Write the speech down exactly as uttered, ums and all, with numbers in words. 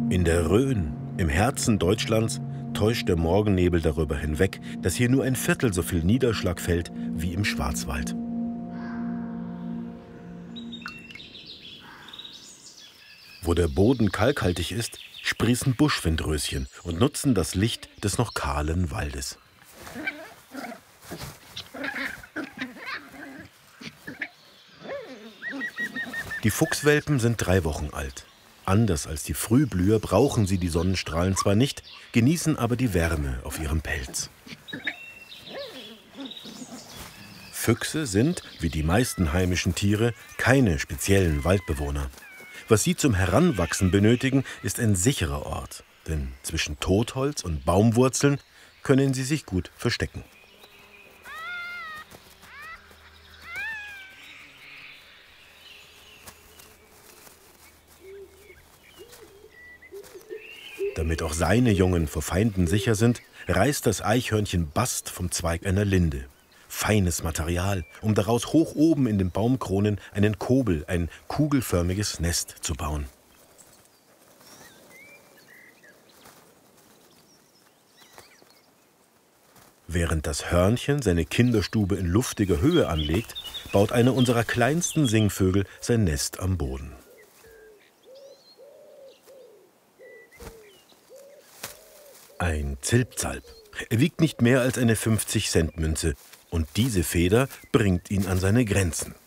In der Rhön, im Herzen Deutschlands, täuscht der Morgennebel darüber hinweg, dass hier nur ein Viertel so viel Niederschlag fällt wie im Schwarzwald. Wo der Boden kalkhaltig ist, sprießen Buschwindröschen und nutzen das Licht des noch kahlen Waldes. Die Fuchswelpen sind drei Wochen alt. Anders als die Frühblüher brauchen sie die Sonnenstrahlen zwar nicht, genießen aber die Wärme auf ihrem Pelz. Füchse sind, wie die meisten heimischen Tiere, keine speziellen Waldbewohner. Was sie zum Heranwachsen benötigen, ist ein sicherer Ort, denn zwischen Totholz und Baumwurzeln können sie sich gut verstecken. Damit auch seine Jungen vor Feinden sicher sind, reißt das Eichhörnchen Bast vom Zweig einer Linde. Feines Material, um daraus hoch oben in den Baumkronen einen Kobel, ein kugelförmiges Nest zu bauen. Während das Hörnchen seine Kinderstube in luftiger Höhe anlegt, baut einer unserer kleinsten Singvögel sein Nest am Boden. Ein Zilpzalp. Er wiegt nicht mehr als eine fünfzig Cent Münze und diese Feder bringt ihn an seine Grenzen.